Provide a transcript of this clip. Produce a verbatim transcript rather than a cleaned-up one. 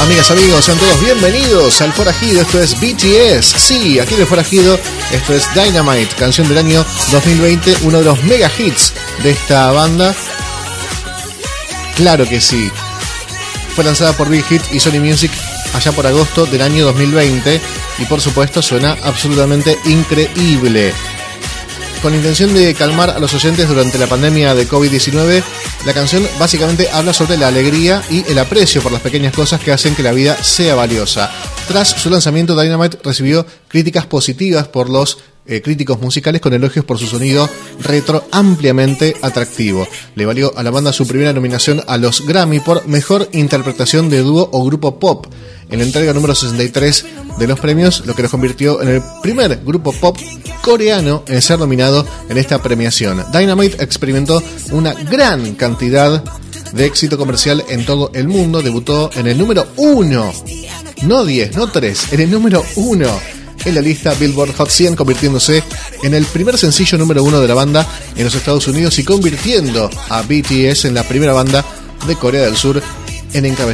Amigas, amigos, sean todos bienvenidos al Forajido. Esto es B T S. Sí, aquí en el Forajido. Esto es Dynamite, canción del año dos mil veinte, uno de los mega hits de esta banda. Claro que sí. Fue lanzada por Big Hit y Sony Music allá por agosto del año dos mil veinte y por supuesto suena absolutamente increíble. Con intención de calmar a los oyentes durante la pandemia de covid diecinueve, la canción básicamente habla sobre la alegría y el aprecio por las pequeñas cosas que hacen que la vida sea valiosa. Tras su lanzamiento, Dynamite recibió críticas positivas por los eh, críticos musicales, con elogios por su sonido retro ampliamente atractivo. Le valió a la banda su primera nominación a los Grammy por Mejor Interpretación de Dúo o Grupo Pop, en la entrega número sesenta y tres de los premios, lo que los convirtió en el primer grupo pop coreano en ser nominado en esta premiación. Dynamite experimentó una gran cantidad de éxito comercial en todo el mundo. Debutó en el número uno, no diez, no tres, en el número uno en la lista Billboard Hot cien, convirtiéndose en el primer sencillo número uno de la banda en los Estados Unidos y convirtiendo a B T S en la primera banda de Corea del Sur en encabezar